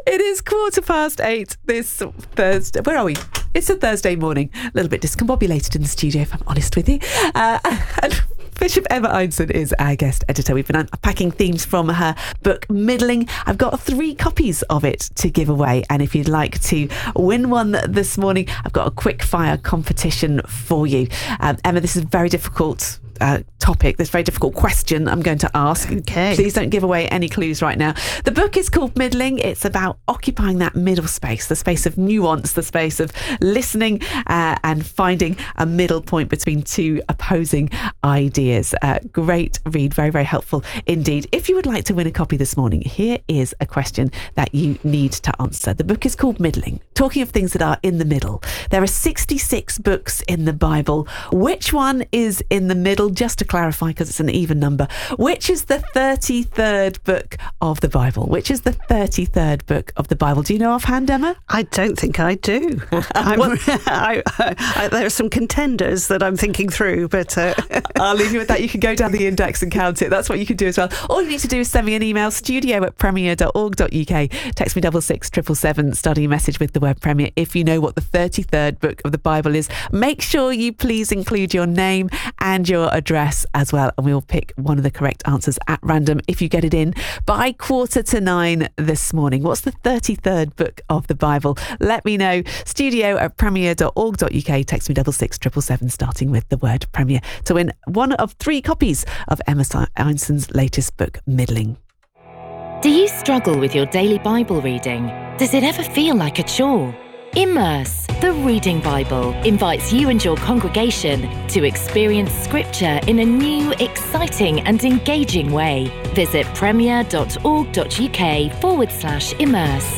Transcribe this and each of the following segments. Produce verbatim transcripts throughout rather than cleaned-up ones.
It is quarter past eight this Thursday. Where are we? It's a Thursday morning. A little bit discombobulated in the studio, if I'm honest with you. Uh, and Bishop Emma Einson is our guest editor. We've been unpacking themes from her book, Middling. I've got three copies of it to give away. And if you'd like to win one this morning, I've got a quick fire competition for you. Um, Emma, this is very difficult. Uh, topic, this very difficult question I'm going to ask. Okay. Please don't give away any clues right now. The book is called Middling. It's about occupying that middle space, the space of nuance, the space of listening uh, and finding a middle point between two opposing ideas. Uh, great read, very, very helpful indeed. If you would like to win a copy this morning, here is a question that you need to answer. The book is called Middling, talking of things that are in the middle. There are sixty-six books in the Bible. Which one is in the middle? Just to clarify, because it's an even number, which is the thirty-third book of the Bible? Which is the thirty-third book of the Bible? Do you know offhand, Emma? I don't think I do. I'm, I, I, I, there are some contenders that I'm thinking through, but uh... I'll leave you with that. You can go down the index and count it. That's what you can do as well. All you need to do is send me an email, studio at premier dot org dot uk. Text me double six triple seven, starting a message with the word Premier if you know what the thirty-third book of the Bible is. Make sure you please include your name and your address as well, and we'll pick one of the correct answers at random if you get it in by quarter to nine this morning. What's the thirty-third book of the Bible? Let me know. Studio at premier dot org dot uk. Text me double six triple seven, starting with the word Premier, to win one of three copies of Emma Einson's latest book, Middling. Do you struggle with your daily Bible reading? Does it ever feel like a chore? Immerse, the Reading Bible, invites you and your congregation to experience Scripture in a new, exciting and engaging way. Visit premier dot org dot uk forward slash immerse.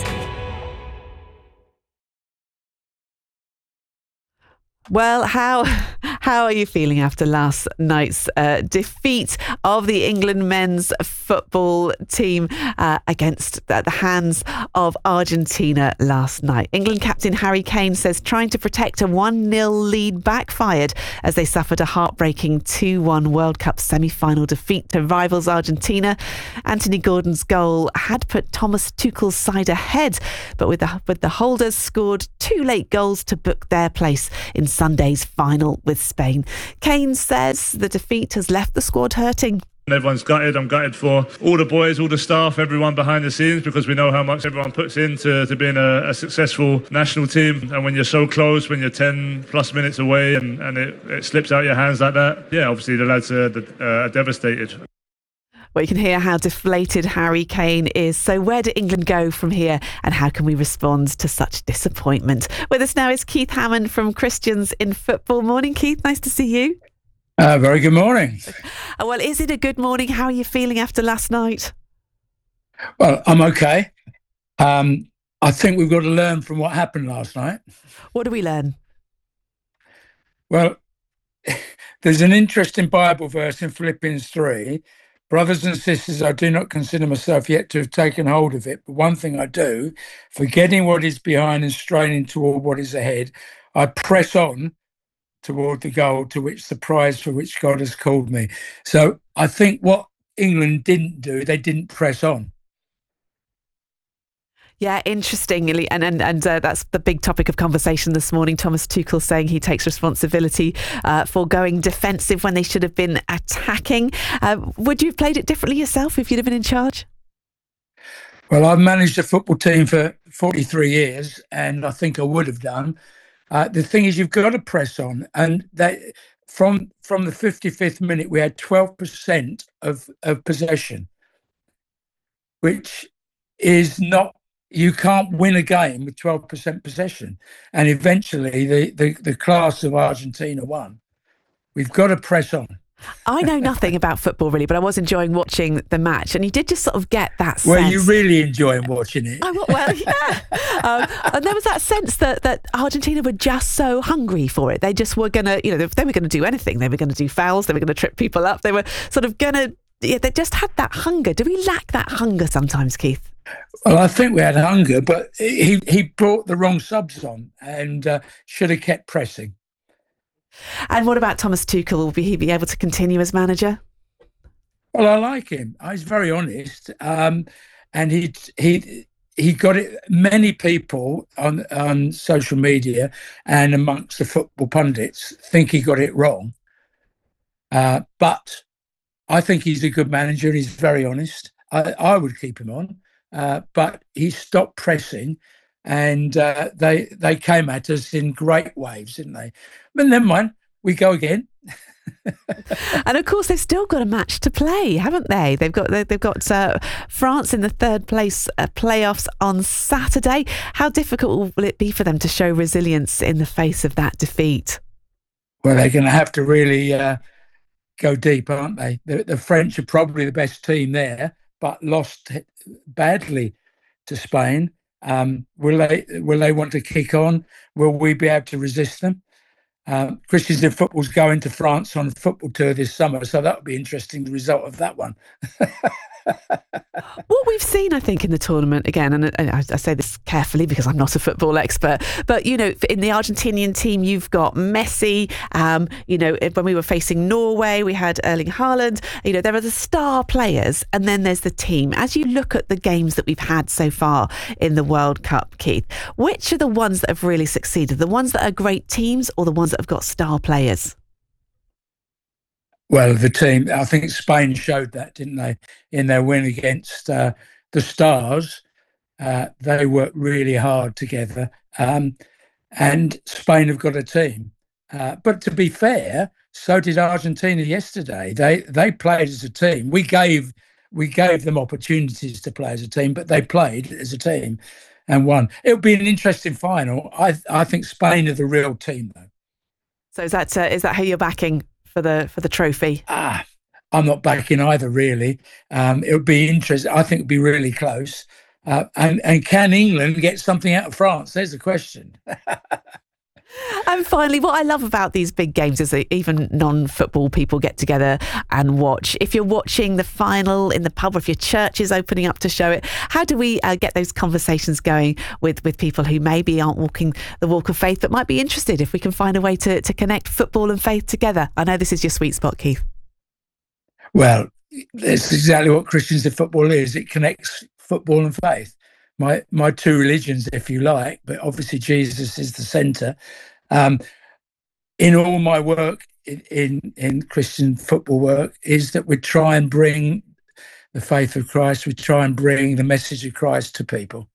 Well, how how are you feeling after last night's uh, defeat of the England men's football team uh, against uh, the hands of Argentina last night? England captain Harry Kane says trying to protect a one nil lead backfired as they suffered a heartbreaking two one World Cup semi-final defeat to rivals Argentina. Anthony Gordon's goal had put Thomas Tuchel's side ahead, but with the, with the holders scored two late goals to book their place in Sunday's final with Spain. Kane says the defeat has left the squad hurting. Everyone's gutted. I'm gutted for all the boys, all the staff, everyone behind the scenes, because we know how much everyone puts into to being a, a successful national team. And when you're so close, when you're ten plus minutes away and, and it, it slips out your hands like that, yeah, obviously the lads are, uh, are devastated. Well, you can hear how deflated Harry Kane is. So where do England go from here, and how can we respond to such disappointment? With us now is Keith Hammond from Christians in Football. Morning, Keith. Nice to see you. Uh, very good morning. Well, is it a good morning? How are you feeling after last night? Well, I'm okay. Um, I think we've got to learn from what happened last night. What do we learn? Well, there's an interesting Bible verse in Philippians three. Brothers and sisters, I do not consider myself yet to have taken hold of it, but one thing I do, forgetting what is behind and straining toward what is ahead, I press on toward the goal to which the prize for which God has called me. So I think what England didn't do, they didn't press on. Yeah, interestingly, and and, and uh, that's the big topic of conversation this morning. Thomas Tuchel saying he takes responsibility uh, for going defensive when they should have been attacking. Uh, would you have played it differently yourself if you'd have been in charge? Well, I've managed a football team for forty-three years, and I think I would have done. Uh, the thing is, you've got to press on, and that from from the fifty-fifth minute, we had twelve percent of, of possession, which is not. You can't win a game with twelve percent possession. And eventually the, the, the class of Argentina won. We've got to press on. I know nothing about football really, but I was enjoying watching the match, and you did just sort of get that sense. Were you really enjoying watching it? I, well, yeah. um, and there was that sense that, that Argentina were just so hungry for it. They just were going to, you know, they, they were going to do anything. They were going to do fouls. They were going to trip people up. They were sort of going to, yeah, they just had that hunger. Do we lack that hunger sometimes, Keith? Well, I think we had hunger, but he, he brought the wrong subs on and uh, should have kept pressing. And what about Thomas Tuchel? Will he be able to continue as manager? Well, I like him. He's very honest, um, and he he he got it. Many people on on social media and amongst the football pundits think he got it wrong. Uh, but I think he's a good manager. He's very honest. I, I would keep him on, uh, but he stopped pressing, and uh, they they came at us in great waves, didn't they? But never mind, we go again. And of course, they've still got a match to play, haven't they? They've got they've got uh, France in the third place uh, playoffs on Saturday. How difficult will it be for them to show resilience in the face of that defeat? Well, they're going to have to really uh, go deep, aren't they? The, the French are probably the best team there, but lost badly to Spain. Um, will they will they want to kick on? Will we be able to resist them? Um, Christians in Football's going to France on a football tour this summer, so that'll be interesting, the result of that one. What we've seen, I think, in the tournament, again, and I, I say this carefully because I'm not a football expert, but, you know, in the Argentinian team, you've got Messi. Um, you know, when we were facing Norway, we had Erling Haaland. You know, there are the star players, and then there's the team. As you look at the games that we've had so far in the World Cup, Keith, which are the ones that have really succeeded? The ones that are great teams or the ones that have got star players? Well, the team, I think Spain showed that, didn't they, in their win against uh, the Stars. Uh, they worked really hard together. Um, and Spain have got a team. Uh, but to be fair, so did Argentina yesterday. They they played as a team. We gave we gave them opportunities to play as a team, but they played as a team and won. It'll be an interesting final. I I think Spain are the real team, though. So is that uh, is that who you're backing for the for the trophy? Ah, I'm not backing either, really. Um, it would be interesting. I think it would be really close. Uh, and and can England get something out of France? There's the question. And finally, what I love about these big games is that even non-football people get together and watch. If you're watching the final in the pub, or if your church is opening up to show it, how do we uh, get those conversations going with, with people who maybe aren't walking the walk of faith but might be interested, if we can find a way to, to connect football and faith together? I know this is your sweet spot, Keith. Well, that's exactly what Christians in Football is. It connects football and faith. My my two religions, if you like, but obviously Jesus is the centre. Um, in all my work in, in in Christian football work is that we try and bring the faith of Christ, we try and bring the message of Christ to people.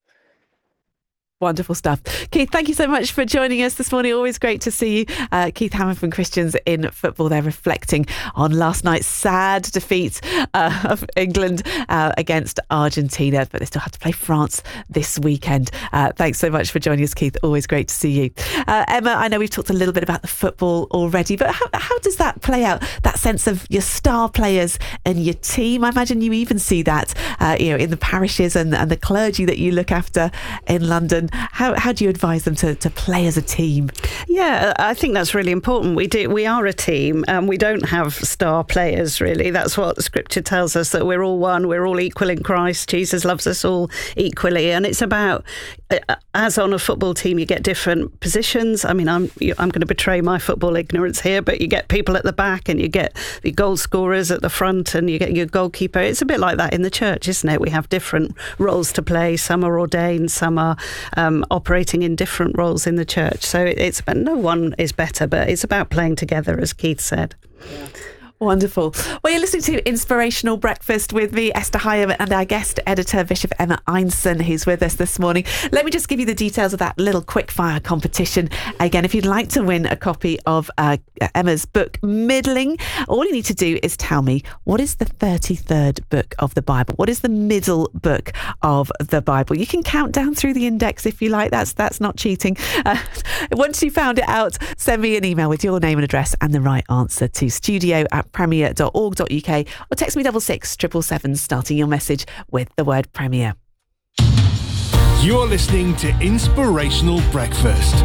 Wonderful stuff. Keith, thank you so much for joining us this morning. Always great to see you. Uh, Keith Hammond from Christians in Football. They're reflecting on last night's sad defeat uh, of England uh, against Argentina, but they still have to play France this weekend. Uh, thanks so much for joining us, Keith. Always great to see you. Uh, Emma, I know we've talked a little bit about the football already, but how, how does that play out, that sense of your star players and your team? I imagine you even see that uh, you know, in the parishes and, and the clergy that you look after in London. How how do you advise them to, to play as a team? Yeah, I think that's really important. We do. We are a team, and we don't have star players, really. That's what Scripture tells us, that we're all one, we're all equal in Christ. Jesus loves us all equally. And it's about, as on a football team, you get different positions. I mean, I'm I'm going to betray my football ignorance here, but you get people at the back and you get the goal scorers at the front and you get your goalkeeper. It's a bit like that in the church, isn't it? We have different roles to play. Some are ordained, some are Um, operating in different roles in the church. So it's about, no one is better, but it's about playing together, as Keith said. Yeah. Wonderful. Well, you're listening to Inspirational Breakfast with me, Esther Hyam, and our guest editor, Bishop Emma Einson, who's with us this morning. Let me just give you the details of that little quick-fire competition. Again, if you'd like to win a copy of uh, Emma's book, Middling, all you need to do is tell me, what is the thirty-third book of the Bible? What is the middle book of the Bible? You can count down through the index if you like. That's that's not cheating. Uh, once you found it out, send me an email with your name and address and the right answer to studio at premier dot org dot uk, or text me double six triple seven, starting your message with the word Premier. You're listening to Inspirational Breakfast.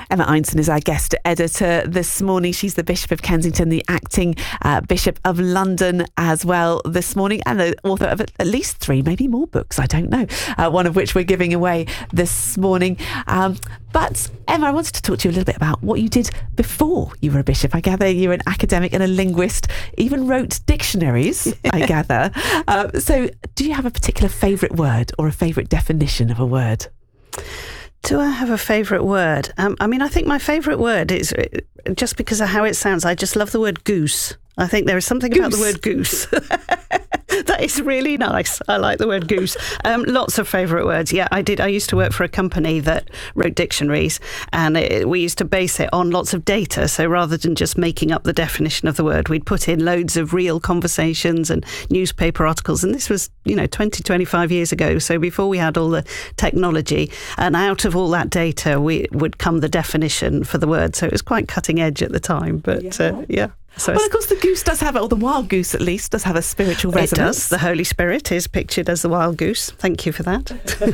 Emma Einson is our guest editor this morning. She's the Bishop of Kensington, the acting uh, Bishop of London as well this morning, and the author of at least three, maybe more books, I don't know, uh, one of which we're giving away this morning. Um, but Emma, I wanted to talk to you a little bit about what you did before you were a bishop. I gather you're an academic and a linguist, even wrote dictionaries, I gather. Uh, so do you have a particular favourite word or a favourite definition of a word? Do I have a favourite word? Um, I mean, I think my favourite word is, just because of how it sounds, I just love the word goose. I think there is something goose. about the word goose. That is really nice. I like the word goose. Um, lots of favourite words. Yeah, I did. I used to work for a company that wrote dictionaries, and it, we used to base it on lots of data. So rather than just making up the definition of the word, we'd put in loads of real conversations and newspaper articles. And this was, you know, twenty, twenty-five years ago. So before we had all the technology, and out of all that data, we would come the definition for the word. So it was quite cutting edge at the time. But yeah. Uh, yeah. So well, of course, the goose does have, or the wild goose at least, does have a spiritual resonance. It does. The Holy Spirit is pictured as the wild goose. Thank you for that.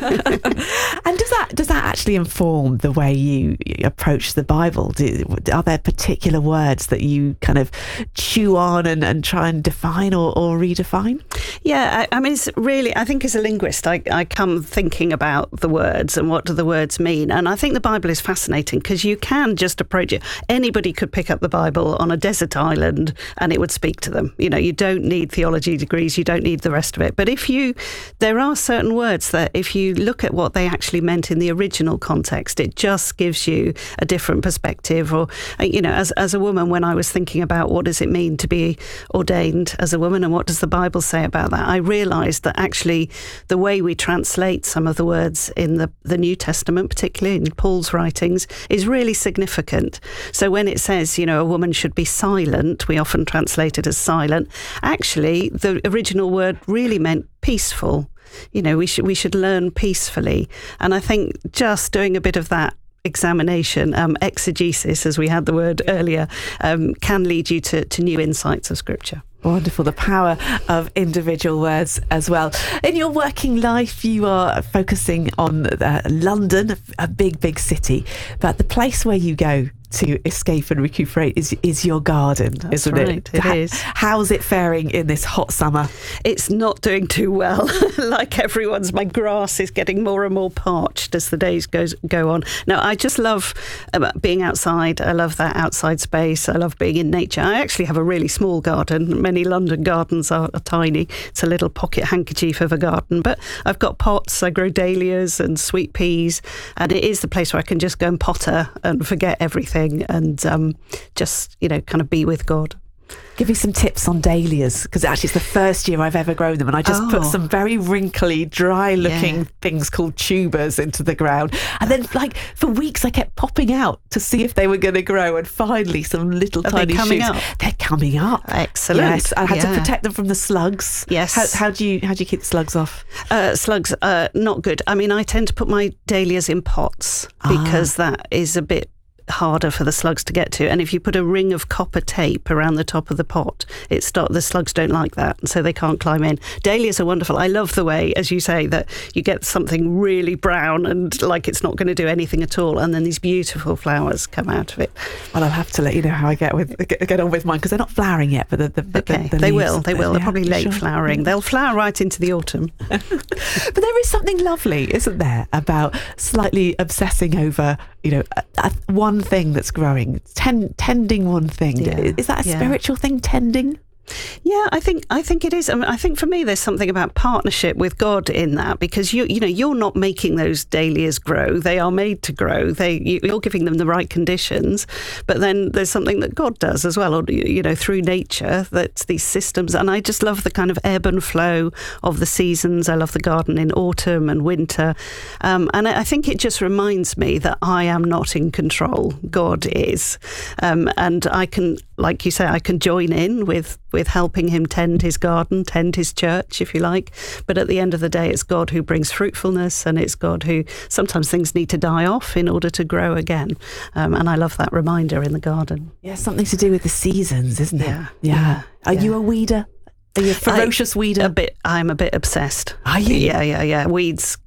And does that does that actually inform the way you approach the Bible? Do, are there particular words that you kind of chew on and, and try and define or, or redefine? Yeah, I, I mean, it's really, I think as a linguist, I, I come thinking about the words and what do the words mean. And I think the Bible is fascinating because you can just approach it. Anybody could pick up the Bible on a desert island Island and it would speak to them. You know, you don't need theology degrees, you don't need the rest of it. But if you, there are certain words that if you look at what they actually meant in the original context, it just gives you a different perspective. Or, you know, as, as a woman, when I was thinking about what does it mean to be ordained as a woman and what does the Bible say about that, I realised that actually the way we translate some of the words in the, the New Testament, particularly in Paul's writings, is really significant. So when it says, you know, a woman should be silent, we often translate it as silent. Actually, the original word really meant peaceful. You know, we should we should learn peacefully. And I think just doing a bit of that examination, um, exegesis, as we had the word earlier, um, can lead you to, to new insights of Scripture. Wonderful, the power of individual words as well. In your working life, you are focusing on uh, London, a big, big city, but the place where you go to escape and recuperate is is your garden, That's isn't right, it? It is. How's it faring in this hot summer? It's not doing too well. Like everyone's, my grass is getting more and more parched as the days goes go on. No, I just love being outside. I love that outside space. I love being in nature. I actually have a really small garden. Many London gardens are, are tiny. It's a little pocket handkerchief of a garden. But I've got pots. I grow dahlias and sweet peas. And it is the place where I can just go and potter and forget everything. And um, just, you know, kind of be with God. Give me some tips on dahlias, because actually it's the first year I've ever grown them, and I just oh. put some very wrinkly, dry-looking yeah. things called tubers into the ground, and then, like, for weeks I kept popping out to see if they were going to grow, and finally some little Are tiny they coming shoots. Up? They're coming up. Excellent. Yes, I had yeah. to protect them from the slugs. Yes. How, how do you how do you keep the slugs off? Uh, slugs are not good. I mean, I tend to put my dahlias in pots because ah. that is a bit harder for the slugs to get to, and if you put a ring of copper tape around the top of the pot, it start the slugs don't like that, and so they can't climb in. Dahlias are wonderful. I love the way, as you say, that you get something really brown and like it's not going to do anything at all, and then these beautiful flowers come out of it. Well, I'll have to let you know how I get with get, get on with mine, because they're not flowering yet, but the, the, okay. the, the they leaves, will they will yeah, they're probably late sure. flowering. They'll flower right into the autumn. But there is something lovely, isn't there, about slightly obsessing over, you know, a, a, one thing that's growing, ten, tending one thing. Yeah, is that a yeah. spiritual thing, tending? Yeah, I think I think it is. I mean, I think for me, there's something about partnership with God in that, because you you know you're not making those dahlias grow; they are made to grow. They you're giving them the right conditions, but then there's something that God does as well, or you know through nature, that's these systems. And I just love the kind of ebb and flow of the seasons. I love the garden in autumn and winter, um, and I think it just reminds me that I am not in control. God is, um, and I can, like you say, I can join in with. with helping him tend his garden, tend his church, if you like. But at the end of the day, it's God who brings fruitfulness, and it's God who sometimes things need to die off in order to grow again. Um, and I love that reminder in the garden. Yeah, something to do with the seasons, isn't it? Yeah. Yeah. yeah. Are yeah. you a weeder? Are you a ferocious I, weeder? A bit. I'm a bit obsessed. Are you? Yeah, yeah, yeah. Weeds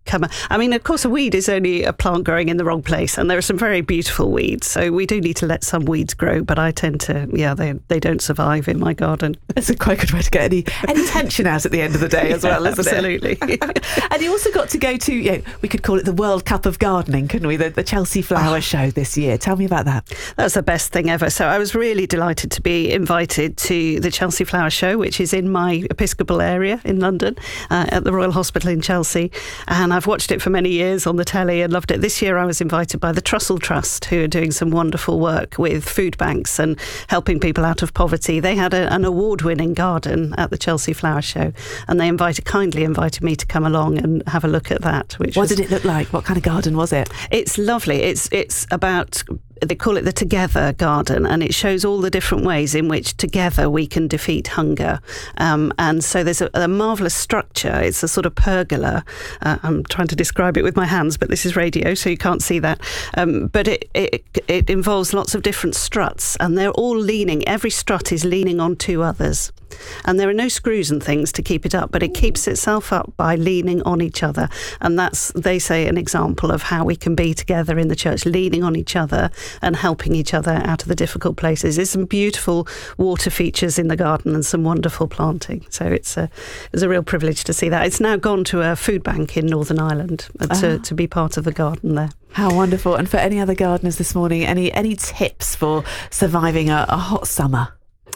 come. I mean, of course, a weed is only a plant growing in the wrong place, and there are some very beautiful weeds. So we do need to let some weeds grow, but I tend to, yeah, they they don't survive in my garden. It's a quite good way to get any, any tension out at the end of the day as well, isn't Absolutely. it? Absolutely. And you also got to go to, you know, we could call it the World Cup of Gardening, couldn't we? The, the Chelsea Flower oh. Show this year. Tell me about that. That's the best thing ever. So I was really delighted to be invited to the Chelsea Flower Show, which is in my Episcopal area in London, uh, at the Royal Hospital in Chelsea. And I've watched it for many years on the telly and loved it. This year I was invited by the Trussell Trust, who are doing some wonderful work with food banks and helping people out of poverty. They had a, an award-winning garden at the Chelsea Flower Show, and they invited kindly invited me to come along and have a look at that. Which what was, did it look like? What kind of garden was it? It's lovely. It's it's about, they call it the Together Garden, and it shows all the different ways in which together we can defeat hunger. Um, and so there's a, a marvellous structure. It's a sort of pergola. Uh, I'm trying to describe it with my hands, but this is radio, so you can't see that. Um, but it, it it involves lots of different struts, and they're all leaning. Every strut is leaning on two others. And there are no screws and things to keep it up, but it keeps itself up by leaning on each other. And that's, they say, an example of how we can be together in the church, leaning on each other and helping each other out of the difficult places. There's some beautiful water features in the garden and some wonderful planting. So it's a, it was a real privilege to see that. It's now gone to a food bank in Northern Ireland to, ah. to be part of the garden there. How wonderful. And for any other gardeners this morning, any any tips for surviving a, a hot summer?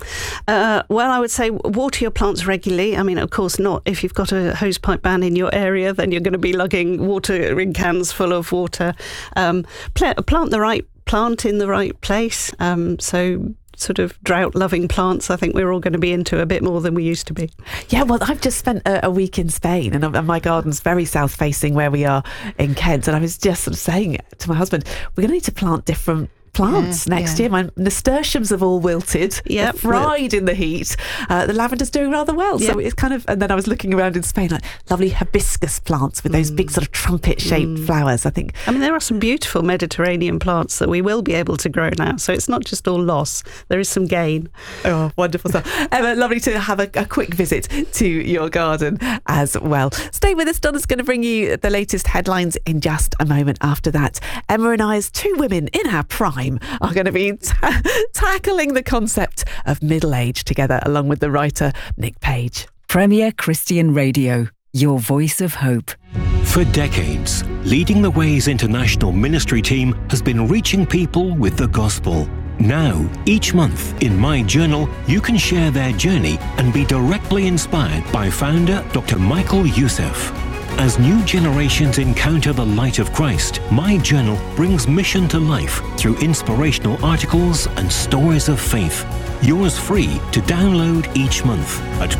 Uh, well, I would say water your plants regularly. I mean, of course not. If you've got a hosepipe ban in your area, then you're going to be lugging watering cans full of water. Um, plant, plant the right plant in the right place. Um, so sort of drought-loving plants, I think we're all going to be into a bit more than we used to be. Yeah, well, I've just spent a, a week in Spain, and, and my garden's very south-facing where we are in Kent, and I was just sort of saying to my husband, we're going to need to plant different plants yeah, next yeah. year. My nasturtiums have all wilted, yep. fried in the heat. Uh, the lavender's doing rather well. Yep. So it's kind of, and then I was looking around in Spain, like lovely hibiscus plants with those mm. big sort of trumpet-shaped mm. flowers, I think. I mean, there are some beautiful Mediterranean plants that we will be able to grow now. So it's not just all loss. There is some gain. Oh, wonderful stuff. Emma, lovely to have a, a quick visit to your garden as well. Stay with us. Donna's going to bring you the latest headlines in just a moment after that. Emma and I, as two women in our prime, are going to be ta- tackling the concept of middle age together, along with the writer Nick Page. Premier Christian Radio, your voice of hope. For decades, Leading the Way's international ministry team has been reaching people with the gospel. Now, each month in My Journal, you can share their journey and be directly inspired by founder Doctor Michael Youssef. As new generations encounter the light of Christ, My Journal brings mission to life through inspirational articles and stories of faith. Yours free to download each month at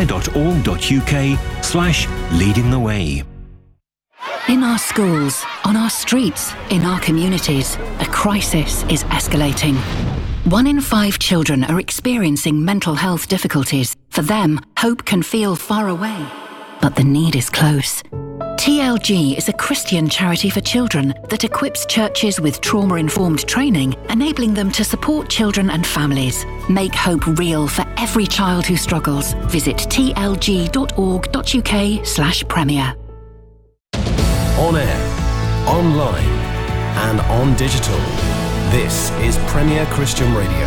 premier.org.uk slash leading the way. In our schools, on our streets, in our communities, a crisis is escalating. One in five children are experiencing mental health difficulties. For them, hope can feel far away, but the need is close. T L G is a Christian charity for children that equips churches with trauma-informed training, enabling them to support children and families. Make hope real for every child who struggles. Visit tlg.org.uk slash premier. On air, online, and on digital. This is Premier Christian Radio.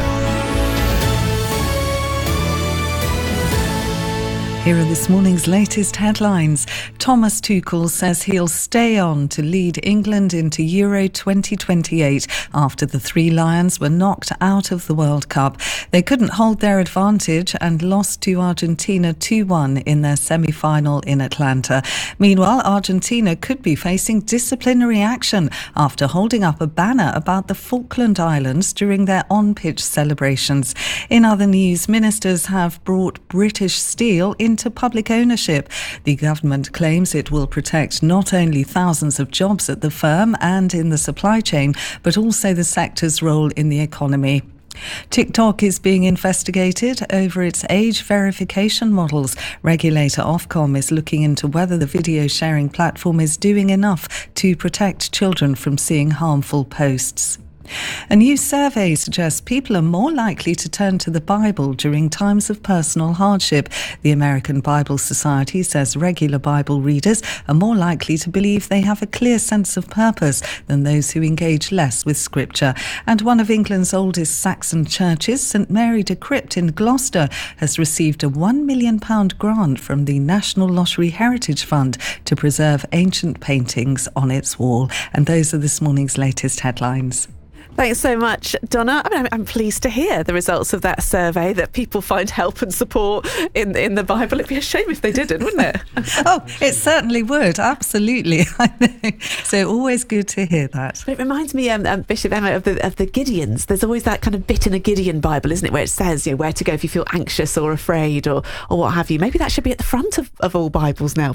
Here are this morning's latest headlines. Thomas Tuchel says he'll stay on to lead England into Euro twenty twenty-eight after the Three Lions were knocked out of the World Cup. They couldn't hold their advantage and lost to Argentina two one in their semi-final in Atlanta. Meanwhile, Argentina could be facing disciplinary action after holding up a banner about the Falkland Islands during their on-pitch celebrations. In other news, ministers have brought British Steel in into public ownership. The government claims it will protect not only thousands of jobs at the firm and in the supply chain, but also the sector's role in the economy. TikTok is being investigated over its age verification models. Regulator Ofcom is looking into whether the video sharing platform is doing enough to protect children from seeing harmful posts. A new survey suggests people are more likely to turn to the Bible during times of personal hardship. The American Bible Society says regular Bible readers are more likely to believe they have a clear sense of purpose than those who engage less with Scripture. And one of England's oldest Saxon churches, St Mary de Crypt in Gloucester, has received a one million pounds grant from the National Lottery Heritage Fund to preserve ancient paintings on its wall. And those are this morning's latest headlines. Thanks so much, Donna. I mean, I'm pleased to hear the results of that survey, that people find help and support in in the Bible. It'd be a shame if they didn't, wouldn't it? Oh, it certainly would. Absolutely. I know. So always good to hear that. But it reminds me, um, um, Bishop Emma, of the of the Gideons. There's always that kind of bit in a Gideon Bible, isn't it, where it says, you know, where to go if you feel anxious or afraid or or what have you. Maybe that should be at the front of, of all Bibles now.